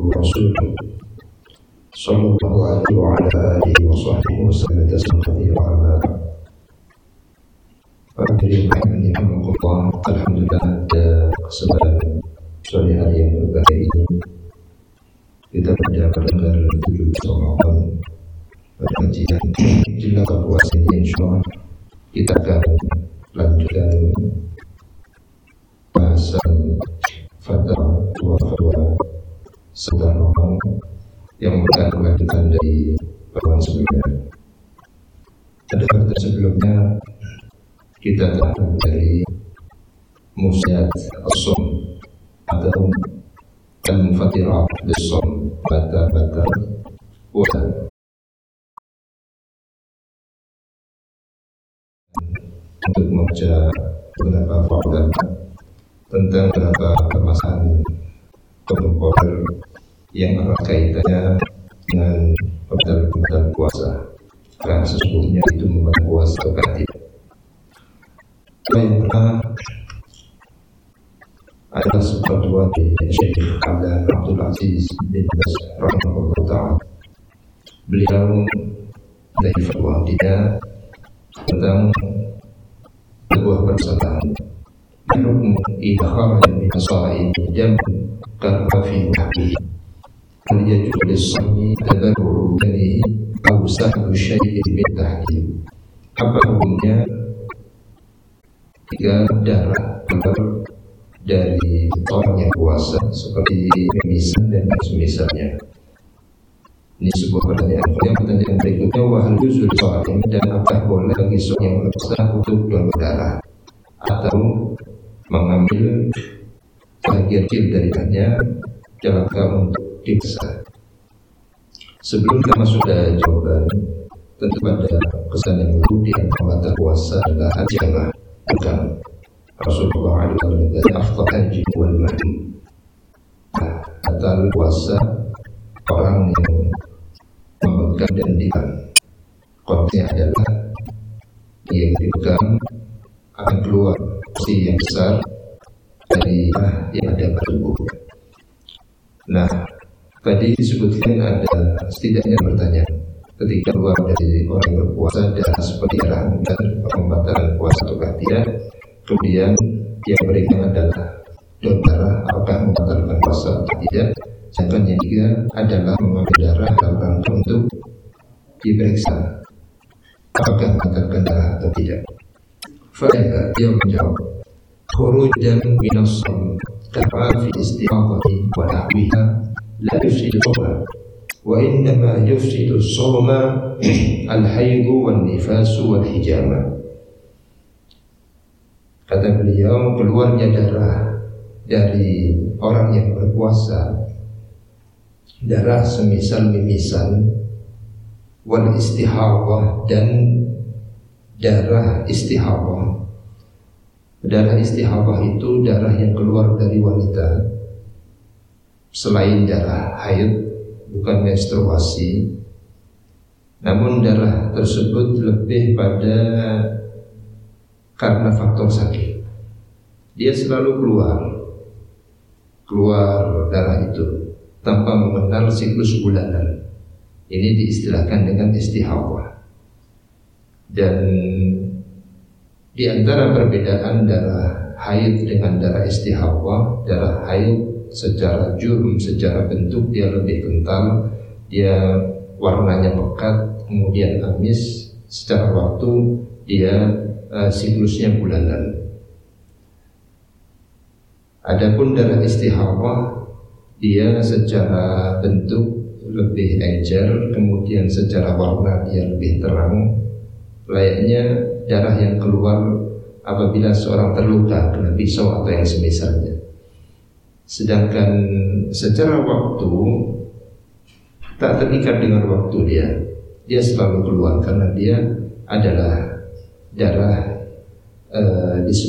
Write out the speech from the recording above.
ورسوله صلى الله عليه وعلى آله وصحبه وسلم تسليما كثيرا. أما بعد Hadirin rahimanillah, alhamdulillah pada kesempatan sore hari yang berbahagia ini kita pada tanggal 17 Ramadan pada kajian jelang puasa ini, insyaallah kita akan lanjutkan bahasan fatwa seputar Ramadan yang akan dilanjutkan dari pertemuan sebelumnya. Pada pertemuan sebelumnya kita telah dari mufsidat as-shaum atau al-mufatirat bis-shaum, batal puasa. Untuk membaca beberapa fakta tentang beberapa permasalahan pokok yang erat kaitannya dengan batal puasa, karena sesungguhnya itu membuat puasa atau tidak. Yang pertama adalah sebuah dua dari Syekh Abdul Aziz bin Baz rahimahullah ta'ala. Beliau dari fatwa dia tentang sebuah permasalahan hukum idkhal min sa'id jam karena fi wahbihi hal yajuz lis-sami tadarru bihi aw sahlu syai'in min tahkim. Apa hukumnya jika darah keluar dari orang yang puasa seperti mimisan dan semisalnya? Ini sebuah pertanyaan. Yang pertanyaan berikutnya, wahal yuzul shaim, dan apakah boleh bagi seorang yang berpuasa untuk donor darah atau mengambil bagian kecil dari darahnya dalam rangka untuk diperiksa? Sebelum kita masuk ke jawaban, tentu pada kesan yang lalu di antara puasa adalah al-jamaah. Bukan Rasulullah SAW afdal haji wal mahdi. Batal puasa orang yang memegang dan dipegang. Konteksnya adalah yang dipegang akan keluar porsi yang besar dari yang ada pada tubuh. Nah, tadi disebutkan ada setidaknya pertanyaan ketika keluar dari orang yang berpuasa darah seperti darah dan pembatalan puasa ataukah tidak. Kemudian yang berikan adalah donor darah, apakah membatalkan puasa atau tidak. Sedangkan yang ketiga adalah mengambil darah dalam rangka untuk diperiksa apakah membatalkan darah atau tidak. Faedah dia menjawab, khurujan minas shaum kama fi istihadati wa nahwiha la yufsidu shaum. Wa innama yufsidu as-sawma al-haidhu wan-nifasu wal-hijama. Kata beliau, keluarnya darah dari orang yang berpuasa, darah semisal mimisan, wal istihadhah, dan darah istihadhah. Darah istihadhah itu darah yang keluar dari wanita selain darah haid, bukan menstruasi. Namun darah tersebut lebih pada karena faktor sakit. Dia selalu keluar darah itu tanpa mengenal siklus bulanan. Ini diistilahkan dengan istihadhah. Dan di antara perbedaan darah haid dengan darah istihadhah, darah haid secara jurm, secara bentuk dia lebih kental, dia warnanya pekat, kemudian amis. Secara waktu dia siklusnya bulanan. Adapun darah istihadhah dia secara bentuk lebih encer, kemudian secara warna dia lebih terang, layaknya darah yang keluar apabila seorang terluka kena pisau atau yang semisalnya. Sedangkan secara waktu tak terikat dengan waktu dia selalu keluar karena dia adalah darah disebut